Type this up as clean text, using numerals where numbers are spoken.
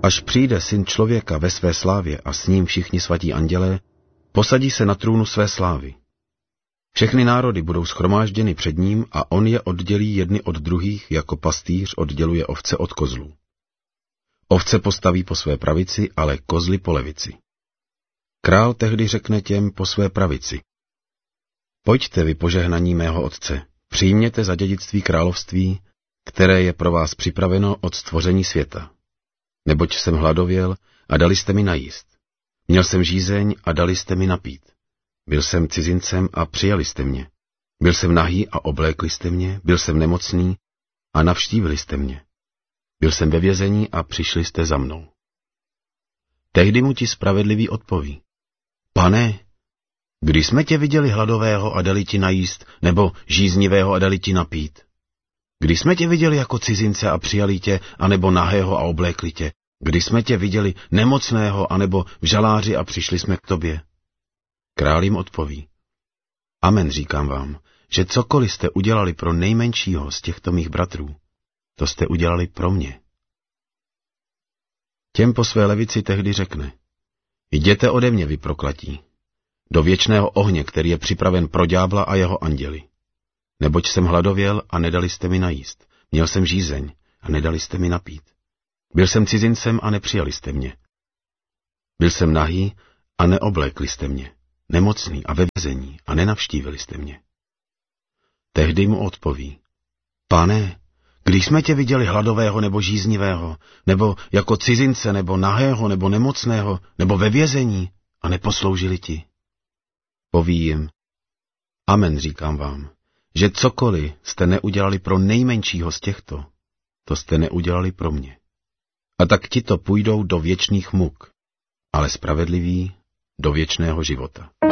Až přijde Syn člověka ve své slávě a s ním všichni svatí andělé, posadí se na trůnu své slávy. Všechny národy budou shromážděny před ním a on je oddělí jedny od druhých, jako pastýř odděluje ovce od kozlů. Ovce postaví po své pravici, ale kozly po levici. Král tehdy řekne těm po své pravici: Pojďte vy požehnaní mého otce, přijměte za dědictví království, které je pro vás připraveno od stvoření světa. Neboť jsem hladověl a dali jste mi najíst. Měl jsem žízeň a dali jste mi napít. Byl jsem cizincem a přijali jste mě. Byl jsem nahý a oblékli jste mě, byl jsem nemocný a navštívili jste mě. Byl jsem ve vězení a přišli jste za mnou. Tehdy mu ti spravedliví odpoví: Pane, kdy jsme tě viděli hladového a dali ti najíst, nebo žíznivého a dali ti napít? Kdy jsme tě viděli jako cizince a přijali tě, anebo nahého a oblékli tě? Kdy jsme tě viděli nemocného, anebo v žaláři a přišli jsme k tobě? Král jim odpoví: Amen, říkám vám, že cokoliv jste udělali pro nejmenšího z těchto mých bratrů, to jste udělali pro mě. Těm po své levici tehdy řekne: Jděte ode mě, vy prokletí, do věčného ohně, který je připraven pro ďábla a jeho anděli. Neboť jsem hladověl a nedali jste mi najíst. Měl jsem žízeň a nedali jste mi napít. Byl jsem cizincem a nepřijali jste mě. Byl jsem nahý a neoblékli jste mě. Nemocný a ve vězení a nenavštívili jste mě. Tehdy mu odpoví: Pane, když jsme tě viděli hladového nebo žíznivého, nebo jako cizince, nebo nahého, nebo nemocného, nebo ve vězení a neposloužili ti? Poví jim: Amen, říkám vám, že cokoliv jste neudělali pro nejmenšího z těchto, to jste neudělali pro mě. A tak tito půjdou do věčných muk, ale spravedliví do věčného života.